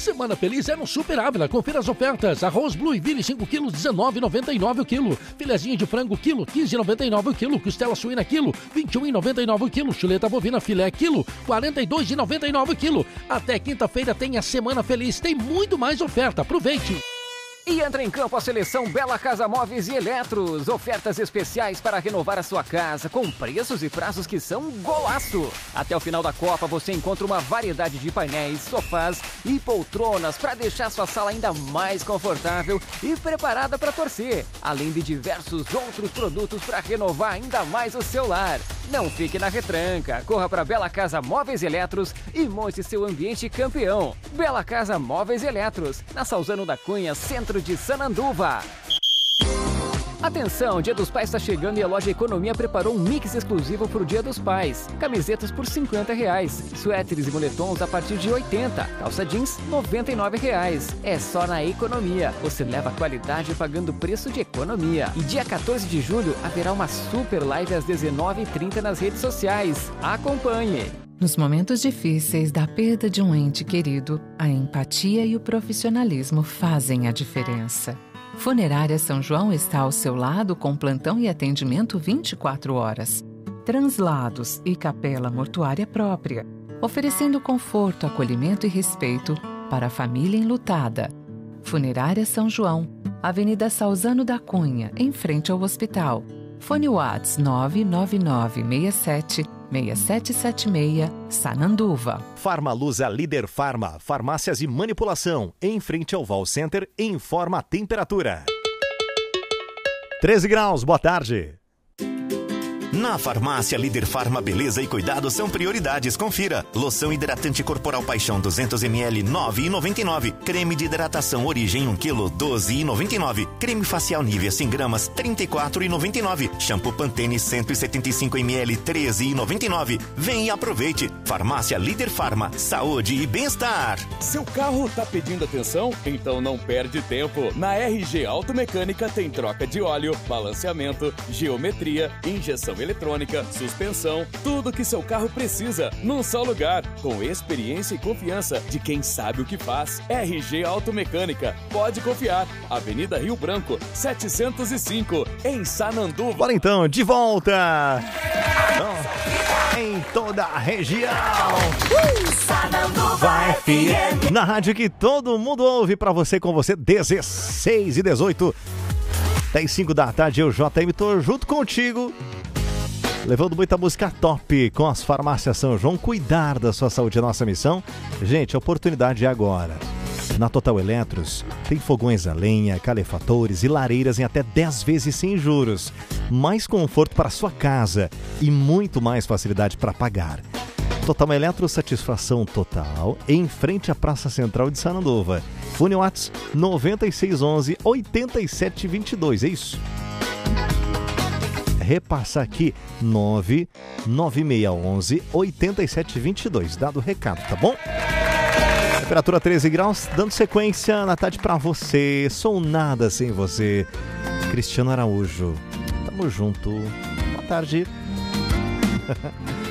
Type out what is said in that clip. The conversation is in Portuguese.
Semana feliz é no Super Ávila. Confira as ofertas. Arroz Blue Ville 5 kg, R$19,99 o quilo. Filezinho de frango quilo, R$15,99 o quilo. Costela suína quilo, R$21,99 o quilo. Chuleta bovina filé quilo, R$42,99 o quilo. Até quinta-feira tem a Semana Feliz. Tem muito mais oferta. Aproveite! E entra em campo a seleção Bela Casa Móveis e Eletros. Ofertas especiais para renovar a sua casa, com preços e prazos que são golaço. Até o final da Copa você encontra uma variedade de painéis, sofás e poltronas para deixar sua sala ainda mais confortável e preparada para torcer. Além de diversos outros produtos para renovar ainda mais o seu lar. Não fique na retranca. Corra para Bela Casa Móveis e Eletros e monte seu ambiente campeão. Bela Casa Móveis e Eletros, na Salzano da Cunha, centro de Sananduva. Atenção, Dia dos Pais está chegando e a loja Economia preparou um mix exclusivo para o Dia dos Pais. Camisetas por R$50, suéteres e moletons a partir de R$80, calça jeans R$99. É só na Economia. Você leva qualidade pagando preço de economia. E dia 14 de julho haverá uma super live às 19h30 nas redes sociais. Acompanhe! Nos momentos difíceis da perda de um ente querido, a empatia e o profissionalismo fazem a diferença. Funerária São João está ao seu lado com plantão e atendimento 24 horas. Translados e capela mortuária própria, oferecendo conforto, acolhimento e respeito para a família enlutada. Funerária São João, Avenida Salzano da Cunha, em frente ao hospital. Fone Whats 99967-6776, Sananduva. Farmaluza Líder Farma, farmácias e manipulação, em frente ao Val Center, informa a temperatura. 13 graus, boa tarde. Na farmácia Líder Farma, beleza e cuidado são prioridades. Confira. Loção hidratante corporal Paixão 200ml, R$ 9,99. Creme de hidratação Origem 1 kg, R$ 12,99. Creme facial Nivea 100 gramas, R$ 34,99. Shampoo Pantene 175ml, R$ 13,99. Vem e aproveite. Farmácia Líder Farma, saúde e bem-estar. Seu carro tá pedindo atenção? Então não perde tempo. Na RG Automecânica tem troca de óleo, balanceamento, geometria, injeção eletrônica, suspensão, tudo que seu carro precisa, num só lugar, com experiência e confiança de quem sabe o que faz. RG Automecânica, pode confiar. Avenida Rio Branco, 705, em Sananduva. Bora então, de volta! Em toda a região. Sananduva FM. Na rádio que todo mundo ouve, pra você, com você, 16 e 18. 10h05 da tarde, eu, JM, tô junto contigo, levando muita música top com as farmácias São João. Cuidar da sua saúde é nossa missão. Gente, a oportunidade é agora. Na Total Eletros tem fogões a lenha, calefatores e lareiras em até 10 vezes sem juros. Mais conforto para a sua casa e muito mais facilidade para pagar. Total Eletros, satisfação total, em frente à Praça Central de Sananduva. Fone Whats 9611-8722, é isso? Repassar aqui 99611-8722. Dado o recado, tá bom? Temperatura 13 graus, dando sequência na tarde pra você. Sou nada sem você. Cristiano Araújo. Tamo junto. Boa tarde.